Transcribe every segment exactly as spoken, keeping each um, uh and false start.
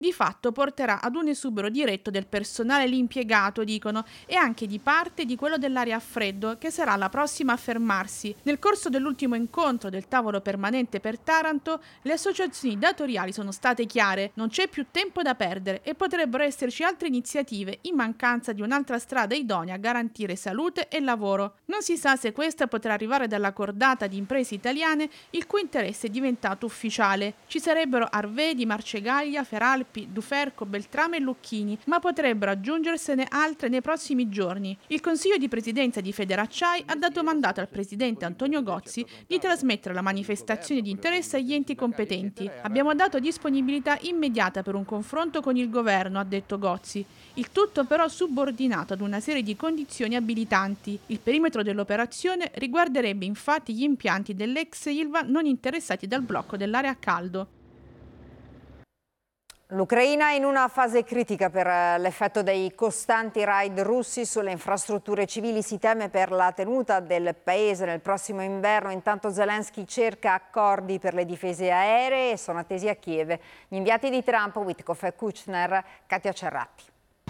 Di fatto porterà ad un esubero diretto del personale lì impiegato, dicono, e anche di parte di quello dell'area a freddo, che sarà la prossima a fermarsi. Nel corso dell'ultimo incontro del tavolo permanente per Taranto, le associazioni datoriali sono state chiare: non c'è più tempo da perdere e potrebbero esserci altre iniziative in mancanza di un'altra strada idonea a garantire salute e lavoro. Non si sa se questa potrà arrivare dalla cordata di imprese italiane il cui interesse è diventato ufficiale. Ci sarebbero Arvedi, Marcegaglia, Feralpi, Duferco, Beltrame e Lucchini, ma potrebbero aggiungersene altre nei prossimi giorni. Il Consiglio di Presidenza di Federacciai ha dato mandato al presidente Antonio Gozzi di trasmettere la manifestazione di interesse agli enti competenti. Abbiamo dato disponibilità immediata per un confronto con il governo, ha detto Gozzi. Il tutto però subordinato ad una serie di condizioni abilitanti. Il perimetro dell'operazione riguarderebbe infatti gli impianti dell'ex Ilva non interessati dal blocco dell'area a caldo. L'Ucraina è in una fase critica per l'effetto dei costanti raid russi sulle infrastrutture civili. Si teme per la tenuta del paese nel prossimo inverno. Intanto Zelensky cerca accordi per le difese aeree e sono attesi a Kiev gli inviati di Trump, Witkoff e Kushner. Katia Cerratti.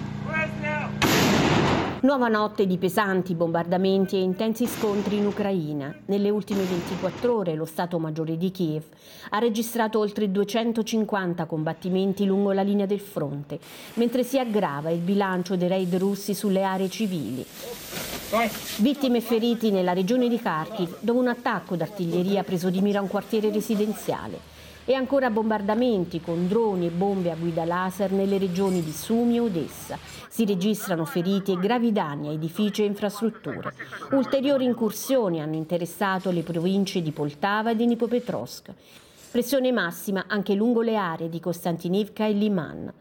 Nuova notte di pesanti bombardamenti e intensi scontri in Ucraina. Nelle ultime ventiquattro ore lo Stato Maggiore di Kiev ha registrato oltre duecentocinquanta combattimenti lungo la linea del fronte, mentre si aggrava il bilancio dei raid russi sulle aree civili. Vittime e feriti nella regione di Kharkiv, dove un attacco d'artiglieria ha preso di mira un quartiere residenziale. E ancora bombardamenti con droni e bombe a guida laser nelle regioni di Sumi e Odessa. Si registrano feriti e gravi danni a edifici e infrastrutture. Ulteriori incursioni hanno interessato le province di Poltava e di Dnipropetrovsk. Pressione massima anche lungo le aree di Kostantinivka e Liman.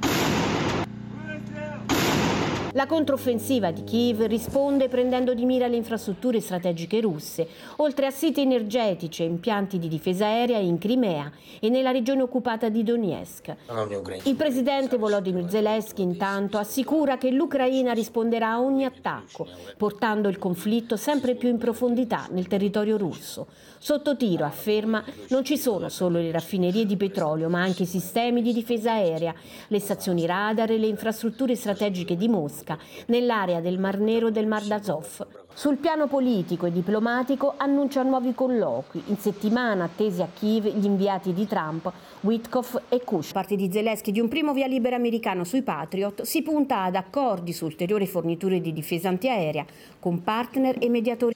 La controffensiva di Kiev risponde prendendo di mira le infrastrutture strategiche russe, oltre a siti energetici e impianti di difesa aerea in Crimea e nella regione occupata di Donetsk. Il presidente Volodymyr Zelensky intanto assicura che l'Ucraina risponderà a ogni attacco, portando il conflitto sempre più in profondità nel territorio russo. Sotto tiro, afferma, non ci sono solo le raffinerie di petrolio, ma anche i sistemi di difesa aerea, le stazioni radar e le infrastrutture strategiche di Mosca, nell'area del Mar Nero e del Mar d'Azov. Sul piano politico e diplomatico annuncia nuovi colloqui. In settimana attesi a Kiev gli inviati di Trump, Witkoff e Kushner. Da parte di Zelensky di un primo via libera americano sui Patriot si punta ad accordi su ulteriori forniture di difesa antiaerea con partner e mediatori.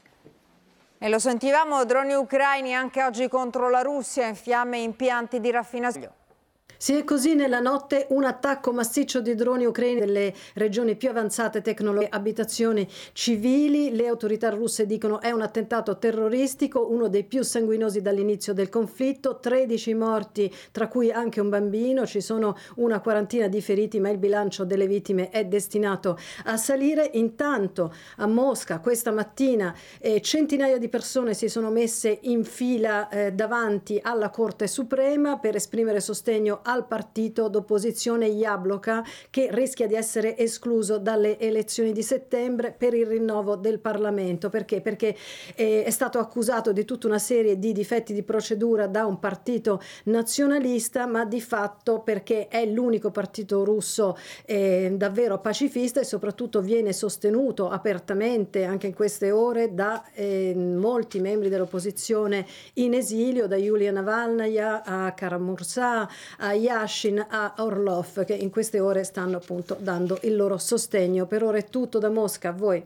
E lo sentivamo, droni ucraini anche oggi contro la Russia, in fiamme impianti di raffinazione. Sì, è così nella notte un attacco massiccio di droni ucraini nelle regioni più avanzate tecnologiche, abitazioni civili. Le autorità russe dicono è un attentato terroristico, uno dei più sanguinosi dall'inizio del conflitto, tredici morti, tra cui anche un bambino, ci sono una quarantina di feriti, ma il bilancio delle vittime è destinato a salire. Intanto a Mosca questa mattina eh, centinaia di persone si sono messe in fila eh, davanti alla Corte Suprema per esprimere sostegno al partito d'opposizione Jabloko, che rischia di essere escluso dalle elezioni di settembre per il rinnovo del Parlamento. Perché? Perché eh, è stato accusato di tutta una serie di difetti di procedura da un partito nazionalista, ma di fatto perché è l'unico partito russo eh, davvero pacifista e soprattutto viene sostenuto apertamente anche in queste ore da eh, molti membri dell'opposizione in esilio, da Yulia Navalnaya a Karamurza, a Yashin, a Orlov, che in queste ore stanno appunto dando il loro sostegno. Per ora è tutto da Mosca, a voi.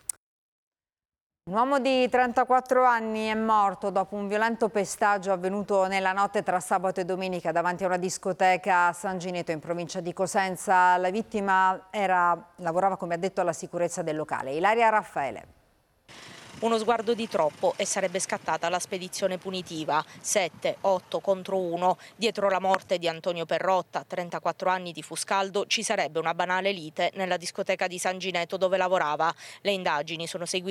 Un uomo di trentaquattro anni è morto dopo un violento pestaggio avvenuto nella notte tra sabato e domenica davanti a una discoteca a San Gineto in provincia di Cosenza. La vittima era, lavorava come addetto alla sicurezza del locale. Ilaria Raffaele. Uno sguardo di troppo e sarebbe scattata la spedizione punitiva. sette otto contro uno. Dietro la morte di Antonio Perrotta, trentaquattro anni, di Fuscaldo, ci sarebbe una banale lite nella discoteca di San Gineto dove lavorava. Le indagini sono seguite